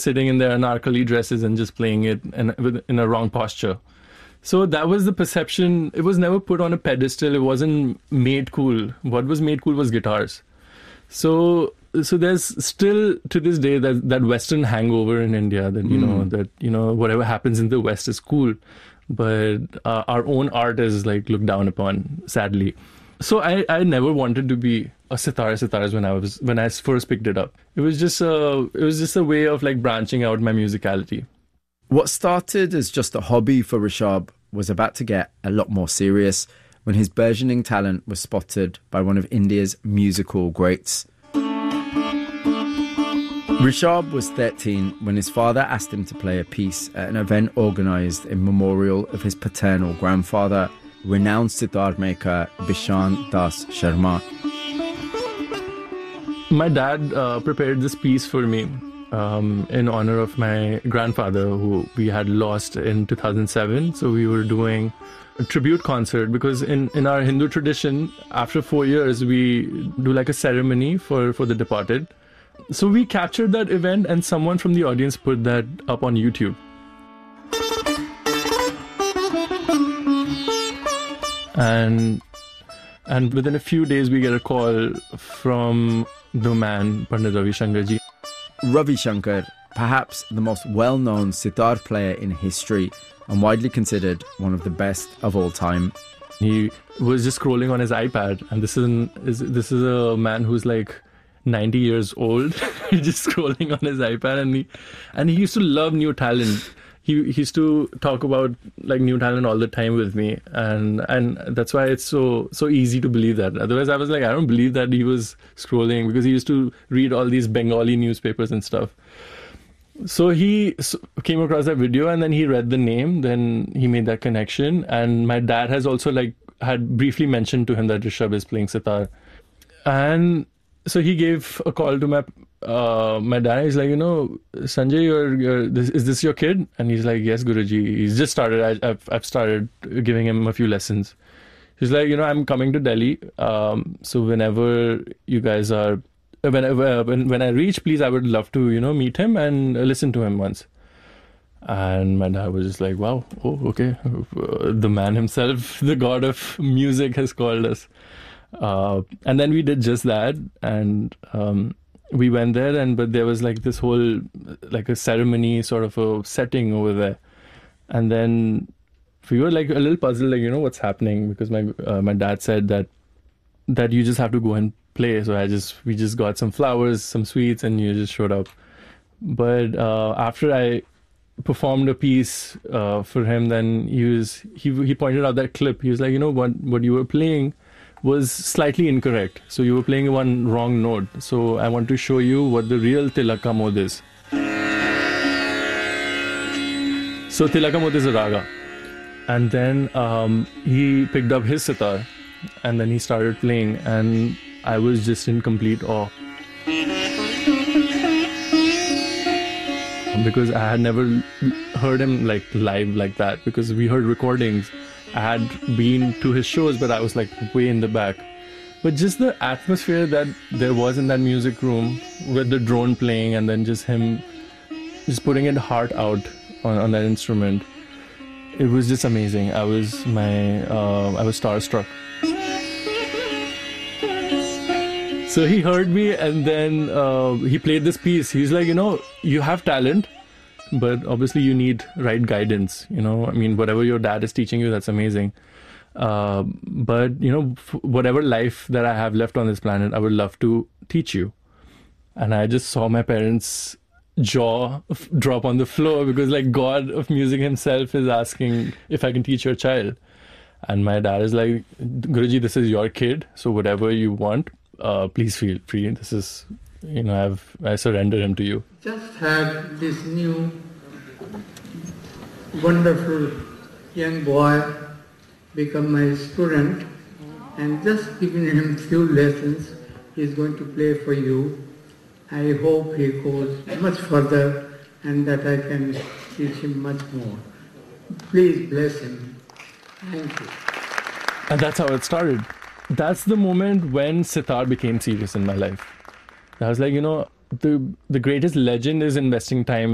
sitting in their anarkali dresses and just playing it in a wrong posture. So that was the perception. It was never put on a pedestal. It wasn't made cool. What was made cool was guitars. So there's still to this day that Western hangover in India that whatever happens in the West is cool, but our own art is like looked down upon, sadly. So I never wanted to be a sitarist when I first picked it up. It was just a way of like branching out my musicality. What started as just a hobby for Rishabh was about to get a lot more serious when his burgeoning talent was spotted by one of India's musical greats. Rishabh was 13 when his father asked him to play a piece at an event organised in memorial of his paternal grandfather, renowned sitar maker Bishan Das Sharma. My dad prepared this piece for me in honor of my grandfather, who we had lost in 2007. So we were doing a tribute concert because in our Hindu tradition, after 4 years, we do like a ceremony for the departed. So we captured that event and someone from the audience put that up on YouTube. And within a few days, we get a call from the man, Pandit Ravi Shankar ji. Ravi Shankar, perhaps the most well-known sitar player in history and widely considered one of the best of all time. He was just scrolling on his iPad, and this is a man who's like 90 years old, just scrolling on his iPad, and he used to love new talent. He used to talk about like new talent all the time with me, and that's why it's so easy to believe that. Otherwise, I was like, I don't believe that he was scrolling, because he used to read all these Bengali newspapers and stuff. So he came across that video, and then he read the name. Then he made that connection, and my dad has also had briefly mentioned to him that Rishabh is playing sitar, and so he gave a call to my dad. He's like, Sanjay, is this your kid? And he's like, yes, Guruji. He's just started. I've started giving him a few lessons. He's like, I'm coming to Delhi. So whenever you guys are, when I reach, please, I would love to, meet him and listen to him once. And my dad was just like, wow, oh, okay. The man himself, the god of music, has called us. And then we did just that, and we went there, but there was like this whole like a ceremony sort of a setting over there, and then we were like a little puzzled, like what's happening, because my dad said that you just have to go and play. So we just got some flowers, some sweets, and you just showed up. But after I performed a piece for him, then he pointed out that clip. He was like, what you were playing was slightly incorrect. So you were playing one wrong note. So I want to show you what the real Tilaka Mod is. So Tilaka Mod is a raga. And then he picked up his sitar, and then he started playing, and I was just in complete awe. Because I had never heard him like live like that, because we heard recordings. I had been to his shows, but I was like way in the back. But just the atmosphere that there was in that music room with the drone playing, and then just him just putting his heart out on that instrument, it was just amazing. I was starstruck. So he heard me, and then he played this piece. He's like, you have talent, but obviously you need right guidance. Whatever your dad is teaching you, that's amazing. But whatever life that I have left on this planet, I would love to teach you. And I just saw my parents' jaw drop on the floor, because like God of music himself is asking if I can teach your child. And my dad is like, Guruji, this is your kid, so whatever you want, please feel free. This is, I surrender him to you. Just had this new wonderful young boy become my student, and just giving him few lessons. He's going to play for you. I hope he goes much further, and that I can teach him much more. Please bless him. Thank you. And that's how it started. That's the moment when sitar became serious in my life. I was like, the greatest legend is investing time